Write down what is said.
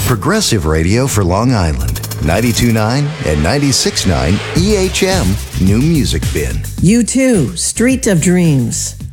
Progressive radio for Long Island. 92.9 and 96.9 EHM New Music Bin. U2, Street of Dreams.